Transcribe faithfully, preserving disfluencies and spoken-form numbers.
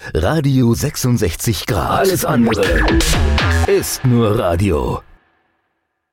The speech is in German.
Radio sechsundsechzig Grad. Alles andere ist nur Radio.